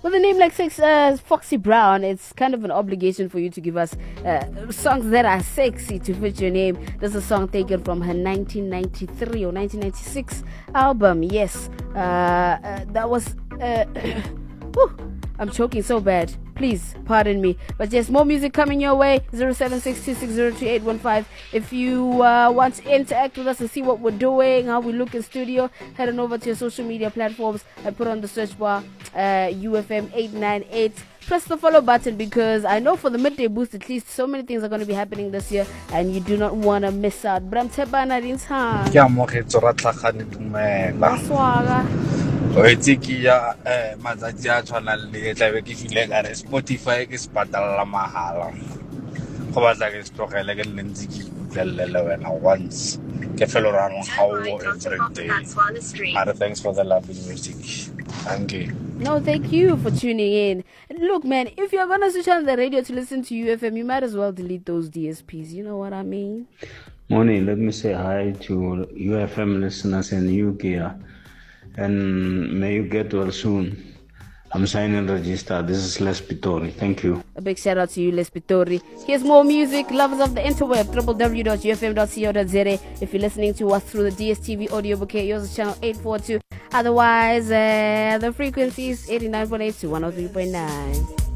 With a name like Foxy Brown, it's kind of an obligation for you to give us songs that are sexy to fit your name. There's a song taken from her 1993 or 1996 album. Yes, that was... I'm choking so bad. Please, pardon me. But yes, more music coming your way. 0762602815. If you want to interact with us and see what we're doing, how we look in studio, head on over to your social media platforms and put on the search bar UFM898. Press the follow button, because I know for the midday boost, at least, so many things are going to be happening this year and you do not want to miss out. Bram Tebana Dinsan. O itse ke ya matsatsi a tshwanang le tla be ke file ka re Spotify ke se patala mahala go batla ke strogele ke ntse ke utlwelele wena once ke felo rang how every day. Thanks for the lovely music. Thank you. No, thank you for tuning in. Look, man, if you're gonna switch on the radio to listen to UFM, you might as well delete those DSPs. You know what I mean? Morning, let me say hi to UFM listeners in UK. And may you get well soon. I'm signing register. This is Les Pitori. Thank you. A big shout out to you, Les Pitori. Here's more music. Lovers of the interweb, www.ufm.co.za. If you're listening to us through the DSTV audio bouquet, yours is channel 842. Otherwise, the frequency is 89.8 to 103.9.